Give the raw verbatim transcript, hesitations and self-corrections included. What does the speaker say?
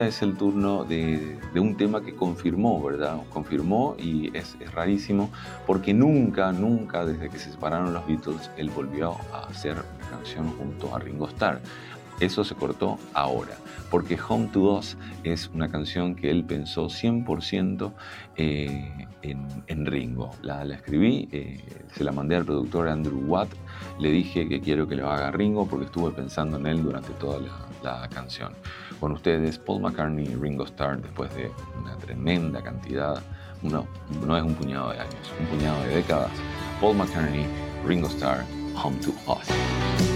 es el turno de, de un tema que confirmó, ¿verdad? Confirmó y es, es rarísimo porque nunca, nunca desde que se separaron los Beatles, él volvió a hacer una canción junto a Ringo Starr. Eso se cortó ahora, porque Home to Us es una canción que él pensó cien por ciento eh, en, en Ringo. La, la escribí, eh, se la mandé al productor Andrew Watt, le dije que quiero que lo haga Ringo porque estuve pensando en él durante toda la, la canción. Con ustedes, Paul McCartney y Ringo Starr, después de una tremenda cantidad, no, no es un puñado de años, un puñado de décadas, Paul McCartney, Ringo Starr, Home to Us.